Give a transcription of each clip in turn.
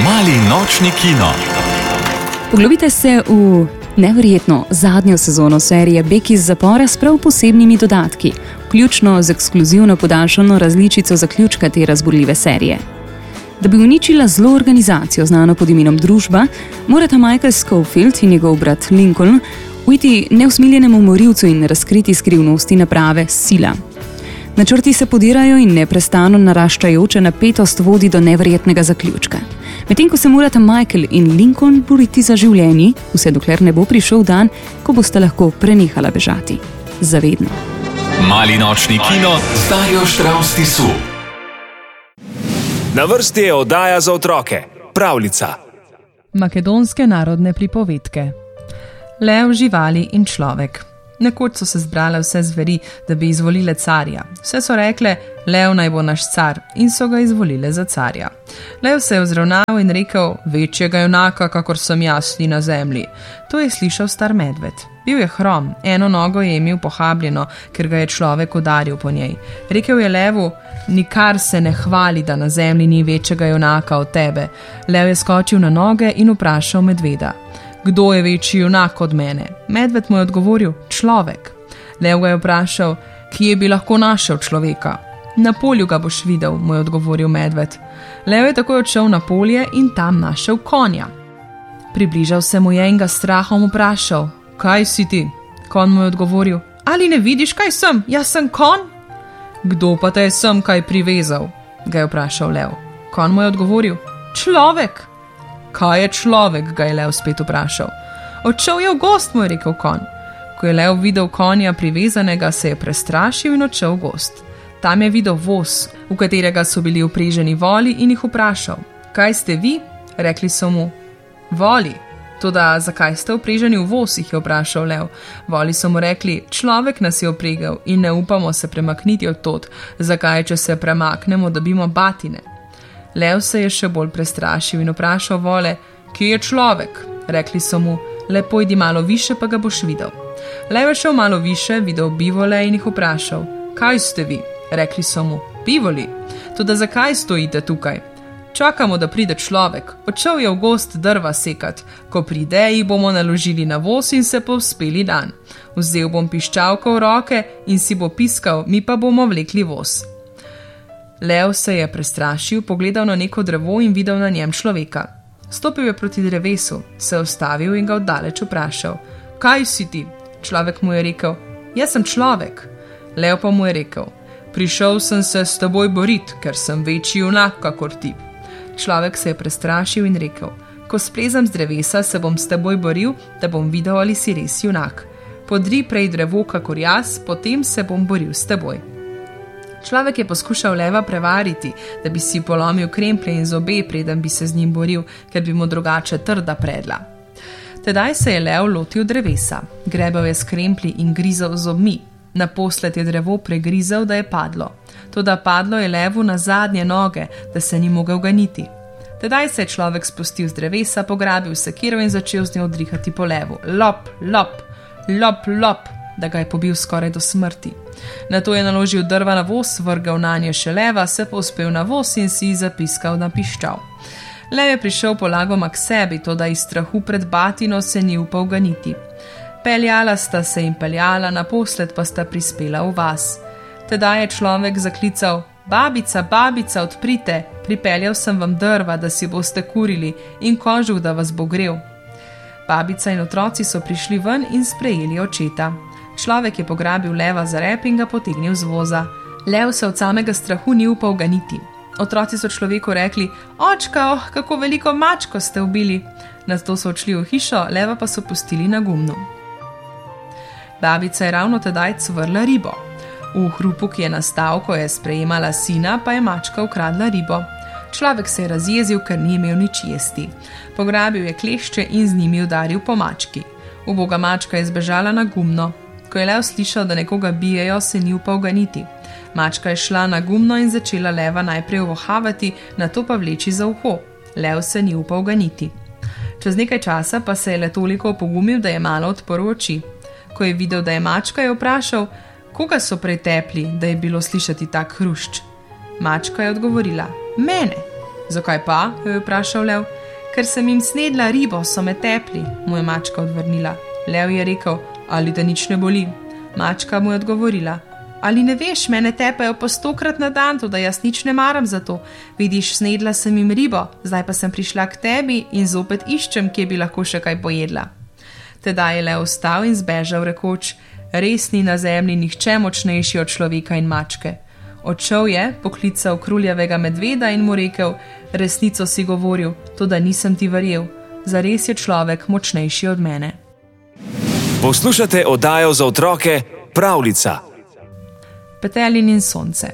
Mali nočni kino. Poglobite se v neverjetno zadnjo sezono serije Beg iz zapora s prav posebnimi dodatki, vključno z ekskluzivno podaljšano različico zaključka te razburljive serije. Da bi uničila zlo organizacijo, znano pod imenom Družba, morata Michael Scofield in njegov brat Lincoln uiti neusmiljenemu morilcu in razkriti skrivnosti naprave Sila. Načrti se podirajo in neprestano naraščajoča napetost vodi do neverjetnega zaključka. Medtem ko se morata Michael in Lincoln boriti za življenji, vse dokler ne bo prišel dan, ko boste lahko prenehala bežati. Zavedno. Mali nočni kino z Darjo Štravs-Tisu. Na vrsti je oddaja za otroke, pravljica. Makedonske narodne pripovedke. Lev, živali in človek. Nekoč so se zbrale vse zveri, da bi izvolile carja. Vse so rekle, lev naj bo naš car, in so ga izvolile za carja. Lev se je vzravnal in rekel, večjega junaka, kakor sem jaz na zemlji. To je slišal star medved. Bil je hrom, eno nogo je imel pohabljeno, ker ga je človek udaril po njej. Rekel je levu, nikar se ne hvali, da na zemlji ni večjega junaka od tebe. Lev je skočil na noge in vprašal medveda, kdo je večji junak od mene? Medved mu je odgovoril, človek. Lev ga je vprašal, kje bi lahko našel človeka? Na polju ga boš videl, mu je odgovoril medved. Lev je takoj odšel na polje in tam našel konja. Približal se mu je in ga strahom vprašal, kaj si ti? Konj mu je odgovoril, ali ne vidiš, kaj sem? Jaz sem konj. Kdo pa te je sem kaj privezal? Ga je vprašal lev. Konj mu je odgovoril, človek. Kaj je človek, ga je lev spet vprašal. Odšel je v gost, mu je rekel konj. Ko je lev videl konja privezanega, se je prestrašil in odšel v gost. Tam je videl voz, v katerega so bili vpreženi voli in jih vprašal. Kaj ste vi? Rekli so mu, voli. Toda zakaj ste vpreženi v voz, jih je vprašal lev. Voli so mu rekli, človek nas je vpregel in ne upamo se premakniti od tod. Zakaj, če se premaknemo, dobimo batine? Lev se je še bolj prestrašil in vprašal vole, kje je človek? Rekli so mu, le pojdi malo više, pa ga boš videl. Lev je šel malo više, videl bivole in jih vprašal, kaj ste vi? Rekli so mu, bivoli. Toda zakaj stojite tukaj? Čakamo, da pride človek. Odšel je v gost drva sekat. Ko pride, jih bomo naložili na voz in se povzpeli dan. Vzel bom piščalko v roke in si bo piskal, mi pa bomo vlekli voz. Lev se je prestrašil, pogledal na neko drevo in videl na njem človeka. Stopil je proti drevesu, se ustavil in ga oddaleč vprašal, kaj si ti? Človek mu je rekel, jaz sem človek. Lev pa mu je rekel, prišel sem se s teboj borit, ker sem večji junak kakor ti. Človek se je prestrašil in rekel, ko splezam z drevesa, se bom s teboj boril, da bom videl, ali si res junak. Podri prej drevo kakor jaz, potem se bom boril s teboj. Človek je poskušal leva prevariti, da bi si polomil kremplje in zobe, preden bi se z njim boril, ker bi mu drugače trda predla. Tedaj se je lev lotil drevesa, grebel je s kremplji in grizel zobmi. Naposled je drevo pregrizel, da je padlo. Toda padlo je levu na zadnje noge, da se ni mogel ganiti. Tedaj se je človek spustil z drevesa, pograbil sekiro in začel z njo drihati po levu. Lop, lop, lop, lop, da ga je pobil skoraj do smrti. Nato je naložil drva na voz, vrgal nanje še leva, se povzpel na voz in si zapiskal na piščal. Lev je prišel polagoma k sebi, toda iz strahu pred batino se ni upal ganiti. Peljala sta se in peljala, naposled pa sta prispela v vas. Tedaj je človek zaklical, babica, babica, odprite, pripeljal sem vam drva, da si boste kurili in kožuh, da vas bo grel. Babica in otroci so prišli ven in sprejeli očeta. Človek je pograbil leva za rep in ga potegnil z voza. Lev se od samega strahu ni upal ganiti. Otroci so človeku rekli, očka, kako veliko mačko ste ubili. Nato so odšli v hišo, leva pa so pustili na gumnu. Babica je ravno tedaj cvrla ribo. V hrupu, ki je nastal, ko je sprejemala sina, pa je mačka ukradla ribo. Človek se je razjezil, ker ni imel nič jesti. Pograbil je klešče in z njimi udaril po mački. Uboga mačka je zbežala na gumno. Ko je lev slišal, da nekoga bijejo, se ni upal ganiti. Mačka je šla na gumno in začela leva najprej uvohavati, nato pa vleči za uho. Lev se ni upal ganiti. Čez nekaj časa pa se je le toliko opogumil, da je malo odprl oči. Ko je videl, da je mačka, je vprašal, koga so pretepli, da je bilo slišati tak hrušč. Mačka je odgovorila, mene. Zakaj pa? Jo je vprašal lev. Ker sem jim snedla ribo, so me tepli, mu je mačka odvrnila. Lev je rekel, ali da nič ne boli. Mačka mu je odgovorila, ali ne veš, mene tepajo po 100krat na dan, da jaz nič ne maram za to. Vidiš, snedla sem jim ribo, zdaj pa sem prišla k tebi in zopet iščem, kje bi lahko še kaj pojedla. Tedaj je lev vstal in zbežal rekoč, res ni na zemlji nihče močnejši od človeka in mačke. Odšel je, poklical kruljevega medveda in mu rekel, resnico si govoril, to da nisem ti verjel, zares je človek močnejši od mene. Poslušate oddajo za otroke Pravljica. Petelin in sonce.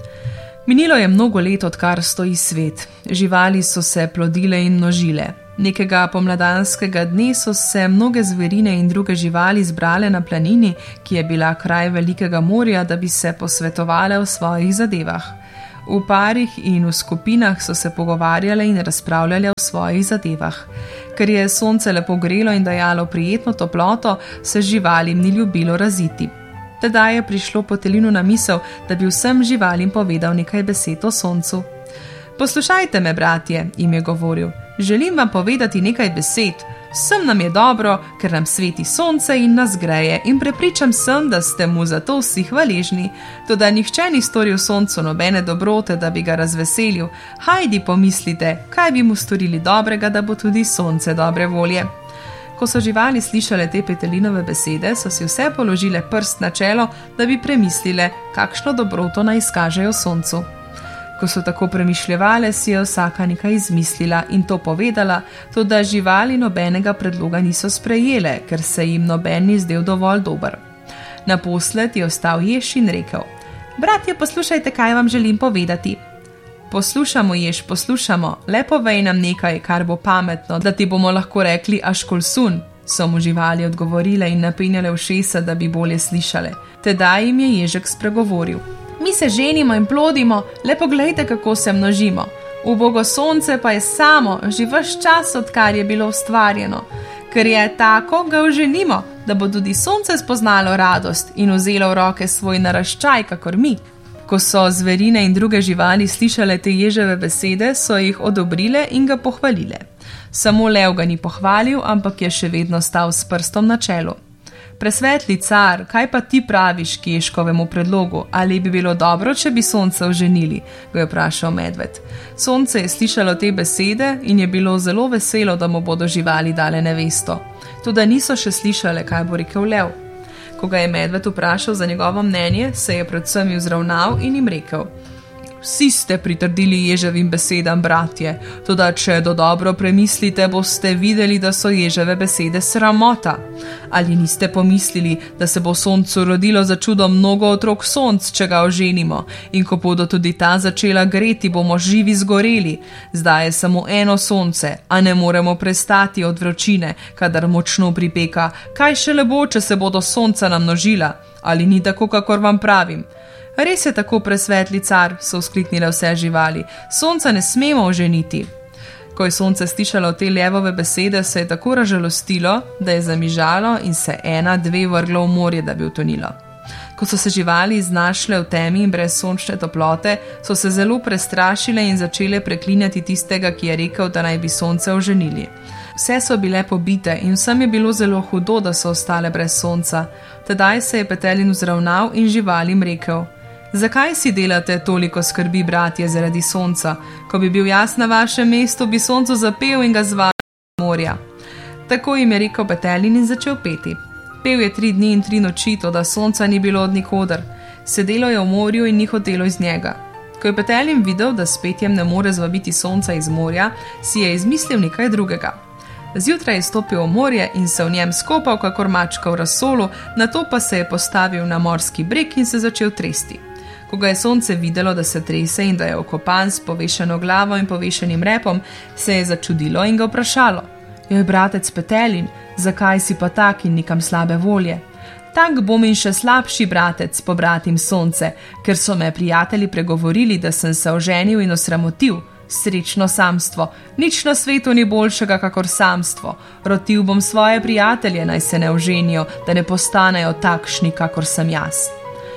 Minilo je mnogo let, odkar stoji svet. Živali so se plodile in množile. Nekega pomladanskega dne so se mnoge zverine in druge živali zbrale na planini, ki je bila kraj velikega morja, da bi se posvetovale o svojih zadevah. V parih in v skupinah so se pogovarjale in razpravljale o svojih zadevah. Ker je sonce lepo grelo in dajalo prijetno toploto, se živalim ni ljubilo raziti. Tedaj je prišlo Petelinu na misel, da bi vsem živalim povedal nekaj besed o soncu. Poslušajte me, bratje, jim je govoril. Želim vam povedati nekaj besed. Vsem nam je dobro, ker nam sveti sonce in nas greje in prepričam sem, da ste mu za to vsi hvaležni. Toda nihče ni storil soncu nobene dobrote, da bi ga razveselil. Hajdi pomislite, kaj bi mu storili dobrega, da bo tudi sonce dobre volje. Ko so živali slišale te Petelinove besede, so si vse položile prst na čelo, da bi premislile, kakšno dobroto naj izkažejo soncu. Ko so tako premišljevale, si je vsaka nekaj izmislila in to povedala, toda živali nobenega predloga niso sprejele, ker se jim noben ni zdel dovolj dober. Naposled je ostal jež in rekel, bratje, poslušajte, kaj vam želim povedati. Poslušamo, jež, poslušamo, le povej nam nekaj, kar bo pametno, da ti bomo lahko rekli aškolsun, so mu živali odgovorile in napenjale ušesa, da bi bolje slišale. Tedaj jim je ježek spregovoril. Mi se ženimo in plodimo, le poglejte, kako se množimo. Ubogo sonce pa je samo, že ves čas, odkar je bilo ustvarjeno. Ker je tako, ga oženimo, da bo tudi sonce spoznalo radost in vzelo v roke svoj naraščaj, kakor mi. Ko so zverine in druge živali slišale te ježeve besede, so jih odobrile in ga pohvalile. Samo lev ga ni pohvalil, ampak je še vedno stal s prstom na čelu. Presvetli car, kaj pa ti praviš k ježkovemu predlogu? Ali bi bilo dobro, če bi sonce oženili? Ga je vprašal medved. Sonce je slišalo te besede in je bilo zelo veselo, da mu bodo živali dale nevesto. Toda niso še slišale, kaj bo rekel lev. Ko ga je medved vprašal za njegovo mnenje, se je pred vsemi vzravnal in jim rekel. Vsi ste pritrdili ježevim besedam, bratje, toda če dodobro premislite, boste videli, da so ježeve besede sramota. Ali niste pomislili, da se bo soncu rodilo za čudo mnogo otrok sonc, če ga oženimo, in ko bodo tudi ta začela greti, bomo živi zgoreli. Zdaj je samo eno sonce, a ne moremo prestati od vročine, kadar močno pripeka. Kaj šele bo, če se bodo sonca namnožila? Ali ni tako, kakor vam pravim? Res je tako, presvetli car, so vzkliknile vse živali. Sonca ne smemo oženiti. Ko je sonce slišalo te levove besede, se je tako razžalostilo, da je zamižalo in se 1-2 vrglo v morje, da bi utonilo. Ko so se živali znašle v temi in brez sončne toplote, so se zelo prestrašile in začele preklinjati tistega, ki je rekel, da naj bi sonce oženili. Vse so bile pobite in vsem je bilo zelo hudo, da so ostale brez sonca. Tedaj se je Petelin vzravnal in živalim rekel, zakaj si delate toliko skrbi, bratje, zaradi sonca? Ko bi bil jaz na vašem mestu, bi soncu zapel in ga zval z morja. Tako jim je rekel Petelin in začel peti. Pel je 3 dni in 3 noči, toda sonca ni bilo od nikoder. Sedelo je v morju in ni hotelo iz njega. Ko je Petelin videl, da s petjem ne more zvabiti sonca iz morja, si je izmislil nekaj drugega. Zjutraj je stopil v morje in se v njem skopal, kakor mačka v razsolu, nato pa se je postavil na morski breg in se začel tresti. Ko ga je sonce videlo, da se trese in da je okopan s povešeno glavo in povešenim repom, se je začudilo in ga vprašalo. Joj, bratec Petelin, zakaj si pa tak in nikam slabe volje? Tak bom in še slabši, bratec, pobratim sonce, ker so me prijatelji pregovorili, da sem se oženil in osramotil. Srečno samstvo, nič na svetu ni boljšega kakor samstvo. Rotil bom svoje prijatelje, naj se ne oženijo, da ne postanejo takšni, kakor sem jaz.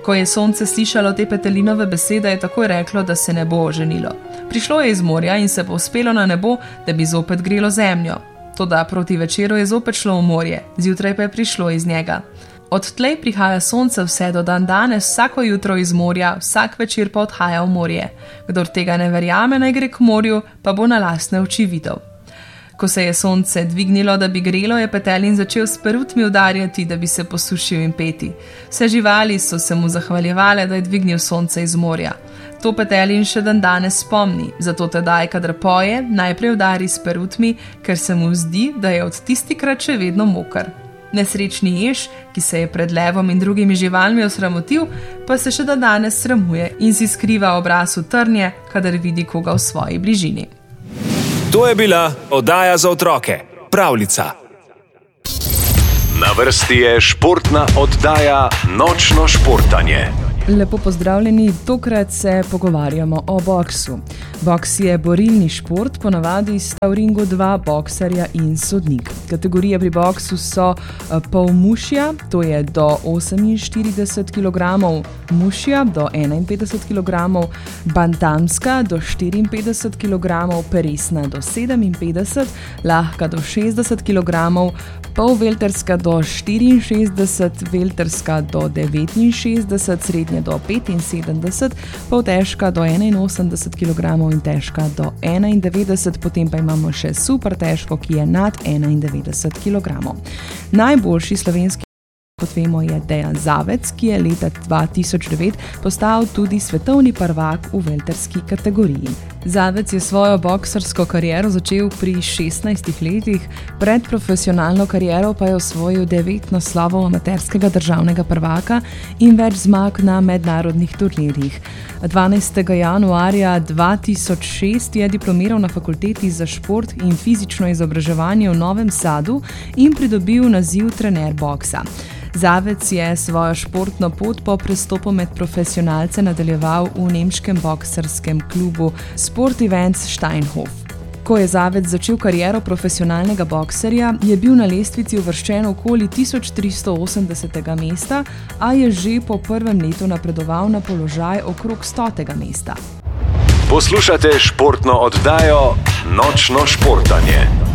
Ko je sonce slišalo te Petelinove besede, je takoj reklo, da se ne bo oženilo. Prišlo je iz morja in se povzpelo na nebo, da bi zopet grelo zemljo. Toda proti večeru je zopet šlo v morje, zjutraj pa je prišlo iz njega. Odtlej prihaja sonce vse do dandanes, vsako jutro iz morja, vsak večer pa odhaja v morje. Kdor tega ne verjame, naj gre k morju, pa bo na lastne oči videl. Ko se je sonce dvignilo, da bi grelo, je Petelin začel s perutmi udarjati, da bi se posušil in peti. Vse živali so se mu zahvaljevale, da je dvignil sonce iz morja. To Petelin še dandanes spomni, zato tedaj, kadar poje, najprej udari s perutmi, ker se mu zdi, da je od tistikrat še vedno moker. Nesrečni jež, ki se je pred levom in drugimi živalmi osramotil, pa se še dandanes sramuje in si skriva obraz v trnje, kadar vidi koga v svoji bližini. To je bila oddaja za otroke, Pravljica. Na vrsti je športna oddaja Nočno športanje. Lepo pozdravljeni, tokrat se pogovarjamo o boksu. Boks je borilni šport, ponavadi sta v ringu dva bokserja in sodnik. Kategorije pri boksu so polmušja, to je do 48 kg, mušja do 51 kg, bantamska do 54 kg, peresna do 57, lahka do 60 kg, polvelterska do 64, velterska do 69, srednja do 75, poltežka do 81 kg in težka do 91, potem pa imamo še super težko, ki je nad 91 kg. Najboljši slovenski, kot vemo, je Dejan Zavec, ki je leta 2009 postal tudi svetovni prvak v velterski kategoriji. Zavec je svojo boksarsko kariero začel pri 16 letih, pred profesionalno kariero pa je osvojil 9 naslovov amaterskega državnega prvaka in več zmag na mednarodnih turnirjih. 12. januarja 2006 je diplomiral na fakulteti za šport in fizično izobraževanje v Novem Sadu in pridobil naziv trener boksa. Zavec je svojo športno pot po prestopu med profesionalce nadaljeval v nemškem boksarskem klubu Sport Events Steinhof. Ko je Zavec začel kariero profesionalnega bokserja, je bil na lestvici uvrščen okoli 1380. mesta, a je že po prvem letu napredoval na položaj okrog 100. mesta. Poslušate športno oddajo Nočno športanje.